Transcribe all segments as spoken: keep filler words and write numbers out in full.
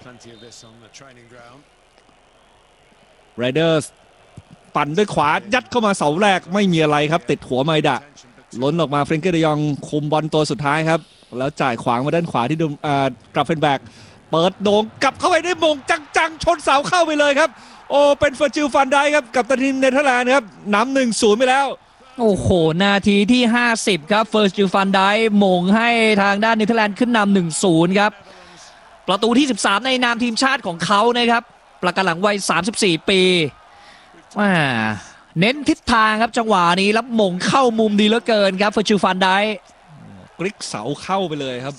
ไรเดอร์สปั่นด้วยขวายัดเข้ามาเสาแรกไม่มีอะไรครับติดหัวไมดะล้นออกมาเฟรนเกอร์เดยองคุมบอลตัวสุดท้ายครับแล้วจ่ายขวางมาด้านขวาที่กราฟเฟนแบกเปิดโด่งกลับเข้าไปได้มงจังๆชนเสาเข้าไปเลยครับโอ้เป็นเฟอร์จิลฟันไดครับกับตันทีมเนเธอร์แลนด์ครับนำหนึ่งศูนย์ไปแล้วโอ้โหนาทีที่ห้าสิบครับเฟิร์สจิลฟันไดมงให้ทางด้านเนเธอร์แลนด์ขึ้นนำหนึ่งศูนย์ครับประตูที่สิบสามในนามทีมชาติของเขานะครับประกันหลังวัยสามสิบสี่ปีว่าเน้นทิศทางครับจังหวะนี้แล้วมงเข้ามุมดีเหลือเกินครับเฟิร์สจิลฟันไดกริกเสาเข้าไปเลยครับ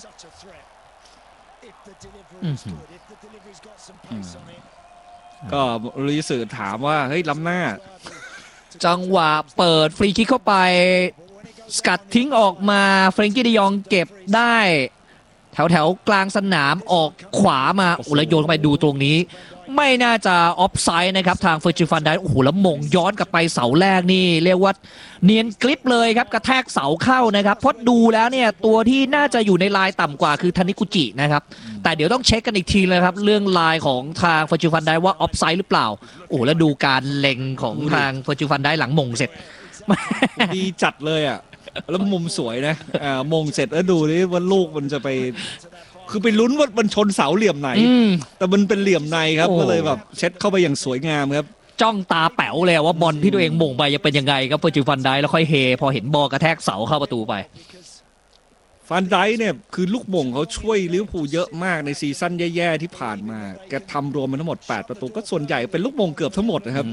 ก็ลุยสื่อถามว่าเฮ้ยล้ำหน้าจังหวะเปิดฟรีคิกเข้าไปสกัดทิ้งออกมาเฟรนกี้เดยองเก็บได้แถวแถวกลางสนามออกขวามาโอ้แล้วโยนเข้าไปดูตรงนี้ไม่น่าจะออฟไซด์นะครับทางเฟอร์จิลฟันไดโอ้โหแล้วมงย้อนกลับไปเสาแรกนี่เรียกว่าเนียนกริปเลยครับกระแทกเสาเข้านะครับเพราะดูแล้วเนี่ยตัวที่น่าจะอยู่ในลายต่ำกว่าคือทานิกุจินะครับแต่เดี๋ยวต้องเช็คกันอีกทีเลยครับเรื่องลายของทางเฟอร์จิลฟันไดว่าออฟไซด์หรือเปล่าโอ้แล้วดูการเล็งของทางเฟอร์จิลฟันไดหลังมงเสร็จดีจัดเลยอ่ะแล้วมุมสวยนะอ่ามงเสร็จแล้วดูนี่ว่าลูกมันจะไปคือไปลุ้นว่ามันชนเสาเหลี่ยมไหนแต่มันเป็นเหลี่ยมในครับก็เลยแบบเช็ดเข้าไปอย่างสวยงามครับจ้องตาแป๋วเลยว่าบอลที่ตัวเองมงไปจะเป็นยังไงครับเฟอร์จิลฟันไดแล้วค่อยเฮพอเห็นบอลกระแทกเสาเข้าประตูไปฟันไดเนี่ยคือลูกมงเขาช่วยลิเวอร์พูลเยอะมากในซีซั่นแย่ๆที่ผ่านมาแกทำรวมมันทั้งหมดแปดประตูก็ส่วนใหญ่เป็นลูกมงเกือบทั้งหมดนะครับ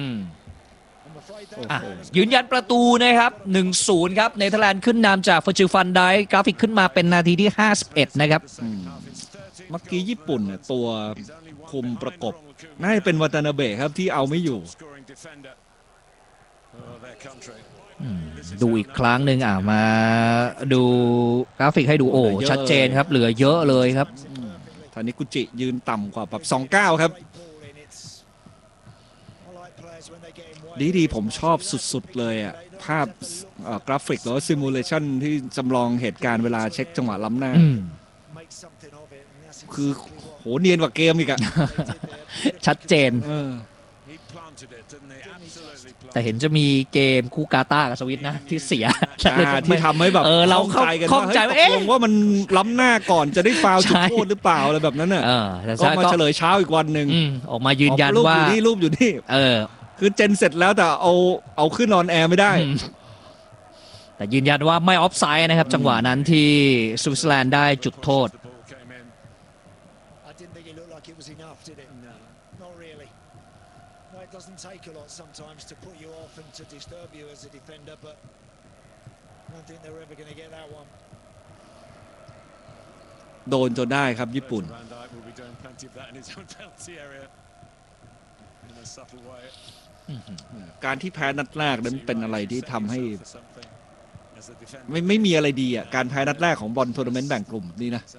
ยืนยันประตูนะครับ หนึ่งศูนย์ ครับเนเธอร์แลนด์ขึ้นนำจากเฟอร์จิลฟันไดกราฟิกขึ้นมาเป็นนาทีที่ห้าสิบเอ็ดนะครับเมื่อกี้ญี่ปุ่นเนี่ยตัวคุมประกบน่าจะเป็นวาตานาเบะครับที่เอาไม่อยู่ดูอีกครั้งหนึ่งอ่ะมาดูกราฟิกให้ดูโอ้ชัดเจนครับเหลือเยอะเลยครับทานิกุจิยืนต่ำกว่าแบบสองสิบเก้าครับดีๆผมชอบสุดๆเลยอ่ะภาพกราฟิกหรือซิมูเลชันที่จำลองเหตุการณ์เวลาเช็คจังหวะล้ำหน้าคือโหเนียนกว่าเกมอีกอะชัดเจนแต่เห็นจะมีเกมคู่กาตาร์กับสวิตนะที่เสียที่ทำให้แบบเออเราเข้าใจกันว่าเอ๊ะว่ามันล้ำหน้าก่อนจะได้ฟาวล์จุดโทษหรือเปล่าอะไรแบบนั้นน่ะก็มาเฉลยเช้าอีกวันหนึ่งออกมายืนยันว่ารูปอยู่นี่รูปอยู่นี่เออคือเจนเสร็จแล้วแต่เอาเอาขึ้นนอนแอร์ไม่ได้แต่ยืนยันว่าไม่ออฟไซด์นะครับจังหวะนั้นที่สวิตเซอร์แลนด์ได้จุดโทษโดนจนได้ครับญี่ปุ่นการที่แพ้นัดแรกนั้นเป็นอะไรที่ทำให้ไม่ไม่มีอะไรดีอ่ะการแพ้นัดแรกของบอลทัวร์นาเมนต์แบ่งกลุ่มนี่นะ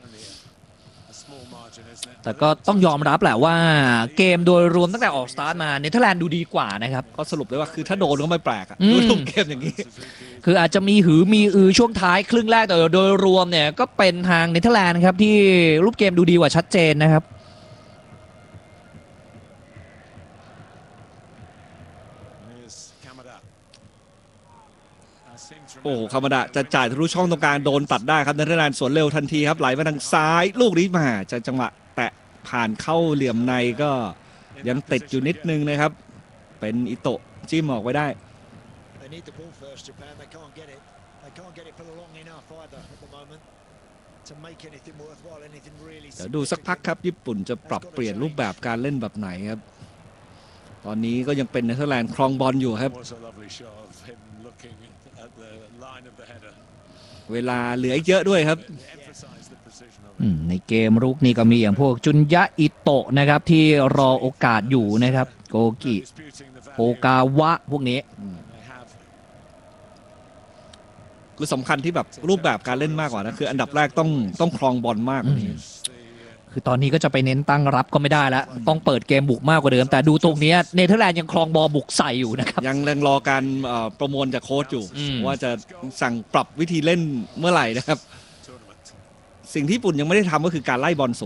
แต่ก็ต้องยอมรับแหละว่าเกมโดยรวมตั้งแต่ออกสตาร์ทมาเนเธอร์แลนด์ดูดีกว่านะครับก็สรุปได้ว่าคือถ้าโดนก็ไม่แปลกอ่ะดูทุกเกมอย่างนี้คืออาจจะมีหือมีอือช่วงท้ายครึ่งแรกแต่โดยรวมเนี่ยก็เป็นทางเนเธอร์แลนด์ครับที่รูปเกมดูดีกว่าชัดเจนนะครับโอ้คามาดะจะจ่ายทะลุช่องตรงกลางโดนตัดได้ครับเนเธอร์แลนด์สวนเร็วทันทีครับไหลมาทางซ้ายลูกนี้มาจะจังหวะแตะผ่านเข้าเหลี่ยมในก็ยังติดอยู่นิดนึงนะครับเป็นอิโตะจิ้มออกไว้ได้เดี๋ยวดูสักพักครับญี่ปุ่นจะปรับเปลี่ยนรูปแบบการเล่นแบบไหนครับตอนนี้ก็ยังเป็นเนเธอร์แลนด์ครองบอลอยู่ครับเวลาเหลืออีกเยอะด้วยครับในเกมรุกนี่ก็มีอย่างพวกจุนยะอิโตะนะครับที่รอโอกาสอยู่นะครับโกกิโอกาวะพวกนี้คือสำคัญที่แบบรูปแบบการเล่นมากกว่านะคืออันดับแรกต้องต้องครองบอลมากกว่านี้คือตอนนี้ก็จะไปเน้นตั้งรับก็ไม่ได้แล้วต้องเปิดเกมบุกมากกว่าเดิมแต่ดูตรงนี้เนเธอร์แลนด์ยังครองบอลบุกใส่อยู่นะครับยังยังรอการประมวลจากโค้ชอยู่ว่าจะสั่งปรับวิธีเล่นเมื่อไหร่นะครับสิ่งที่ญี่ปุ่นยังไม่ได้ทำก็คือการไล่บอลสูง